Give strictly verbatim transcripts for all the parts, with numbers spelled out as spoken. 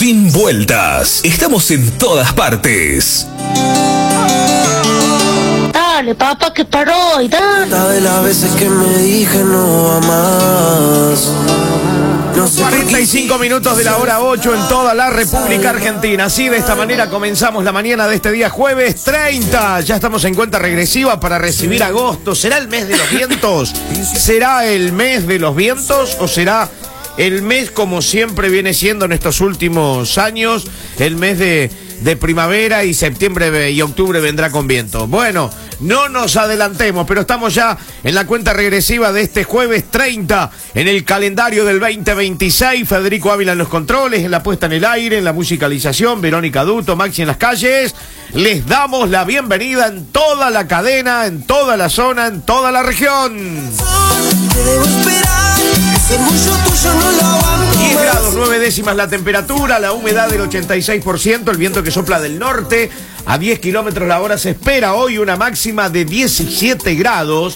sin vueltas. Estamos en todas partes. Dale, papá, que paró y dale. La de las veces que me dije no más. No sé cuarenta y cinco minutos de la hora ocho en toda la República Argentina. Así, de esta manera comenzamos la mañana de este día jueves treinta. Ya estamos en cuenta regresiva para recibir agosto. ¿Será el mes de los vientos? ¿Será el mes de los vientos o será el mes como siempre viene siendo en estos últimos años? El mes de, de primavera, y septiembre y octubre vendrá con viento. Bueno, no nos adelantemos, pero estamos ya en la cuenta regresiva de este jueves treinta, en el calendario del veinte veintiséis. Federico Ávila en los controles, en la puesta en el aire, en la musicalización, Verónica Duto, Maxi en las calles. Les damos la bienvenida en toda la cadena, en toda la zona, en toda la región. diez grados, nueve décimas la temperatura, la humedad del ochenta y seis por ciento, el viento que sopla del norte a diez kilómetros la hora. Se espera hoy una máxima de diecisiete grados.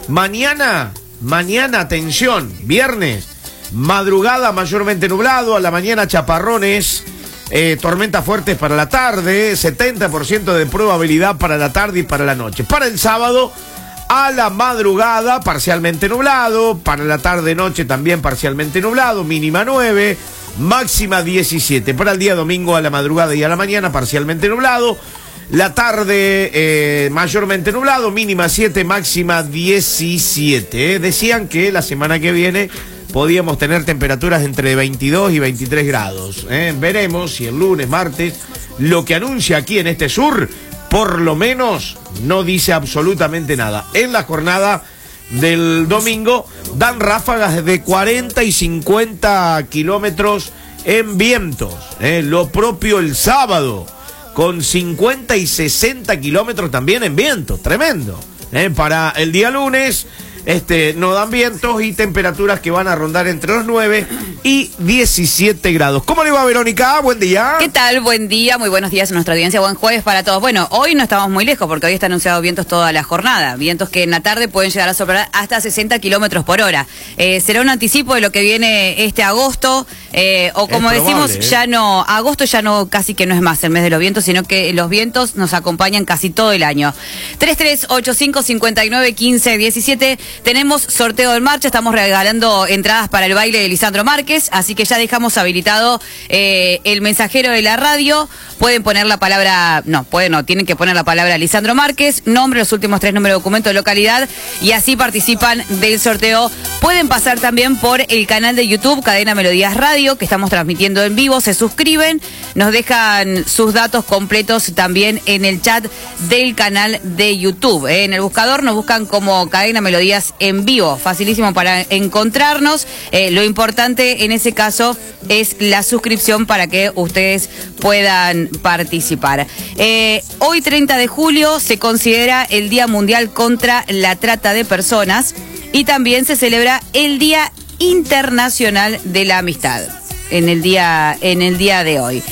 Mañana, mañana, atención, viernes, madrugada mayormente nublado, a la mañana chaparrones, eh, tormentas fuertes para la tarde, setenta por ciento de probabilidad para la tarde y para la noche. Para el sábado, a la madrugada, parcialmente nublado. Para la tarde-noche también parcialmente nublado. Mínima nueve, máxima diecisiete. Para el día domingo, a la madrugada y a la mañana, parcialmente nublado. La tarde, eh, mayormente nublado. Mínima siete, máxima diecisiete. Eh, decían que la semana que viene podíamos tener temperaturas entre veintidós y veintitrés grados. Eh, veremos si el lunes, martes, lo que anuncia aquí en este sur, por lo menos no dice absolutamente nada. En la jornada del domingo dan ráfagas de cuarenta y cincuenta kilómetros en vientos. Eh, lo propio el sábado, con cincuenta y sesenta kilómetros también en vientos. Tremendo. Eh, para el día lunes, este, no dan vientos y temperaturas que van a rondar entre los nueve y diecisiete grados. ¿Cómo le va, Verónica? Buen día. ¿Qué tal? Buen día, muy buenos días a nuestra audiencia, buen jueves para todos. Bueno, hoy no estamos muy lejos porque hoy está anunciado vientos toda la jornada, vientos que en la tarde pueden llegar a soplar hasta sesenta kilómetros por hora. Eh, será un anticipo de lo que viene este agosto, eh, o como es decimos, probable, ¿eh? ya no, agosto ya no, casi que no es más el mes de los vientos, sino que los vientos nos acompañan casi todo el año. tres tres ocho cinco, cinco nueve, uno cinco uno siete, tenemos sorteo en marcha, estamos regalando entradas para el baile de Lisandro Márquez, así que ya dejamos habilitado eh, el mensajero de la radio. Pueden poner la palabra, no, pueden no, tienen que poner la palabra Lisandro Márquez, nombre, los últimos tres números de documento de localidad, y así participan del sorteo. Pueden pasar también por el canal de YouTube, Cadena Melodías Radio, que estamos transmitiendo en vivo, se suscriben, nos dejan sus datos completos también en el chat del canal de YouTube. Eh. En el buscador nos buscan como Cadena Melodías en vivo, facilísimo para encontrarnos. Eh, lo importante en ese caso es la suscripción para que ustedes puedan participar. Eh, hoy, treinta de julio, se considera el Día Mundial contra la Trata de Personas y también se celebra el Día Internacional de la Amistad en el día, en el día de hoy.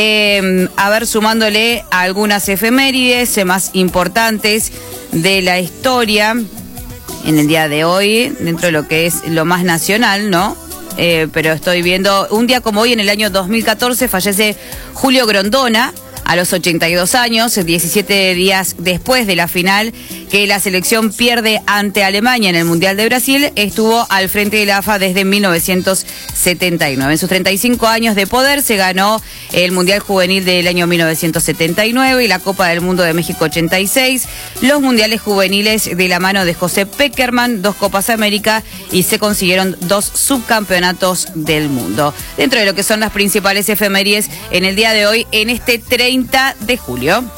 Eh, a ver, sumándole algunas efemérides más importantes de la historia en el día de hoy, dentro de lo que es lo más nacional, ¿no? Eh, pero estoy viendo, un día como hoy, en el año dos mil catorce, fallece Julio Grondona, a los ochenta y dos años, diecisiete días después de la final que la selección pierde ante Alemania en el Mundial de Brasil. Estuvo al frente de la A F A desde mil novecientos setenta y nueve. En sus treinta y cinco años de poder se ganó el Mundial Juvenil del año mil novecientos setenta y nueve y la Copa del Mundo de México ochenta y seis, los Mundiales Juveniles de la mano de José Peckerman, dos Copas América, y se consiguieron dos subcampeonatos del mundo. Dentro de lo que son las principales efemérides en el día de hoy, en este treinta de julio.